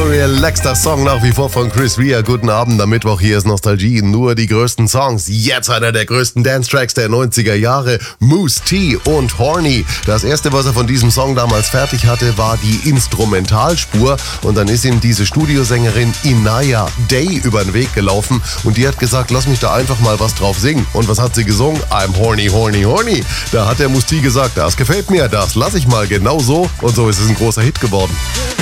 Relaxter Song nach wie vor von Chris Rea. Guten Abend, am Mittwoch, hier ist Nostalgie. Nur die größten Songs. Jetzt einer der größten Dance-Tracks der 90er Jahre. Mousse T und Horny. Das erste, was er von diesem Song damals fertig hatte, war die Instrumentalspur. Und dann ist ihm diese Studiosängerin Inaya Day über den Weg gelaufen. Und die hat gesagt, lass mich da einfach mal was drauf singen. Und was hat sie gesungen? I'm horny, horny, horny. Da hat der Mousse T gesagt, das gefällt mir, das lass ich mal genau so. Und so ist es ein großer Hit geworden.